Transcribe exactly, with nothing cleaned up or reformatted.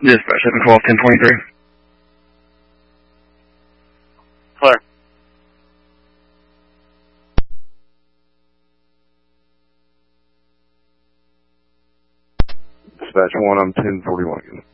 Dispatch seven twelve, ten twenty-three. Clear. Dispatch one, I'm ten forty-one again.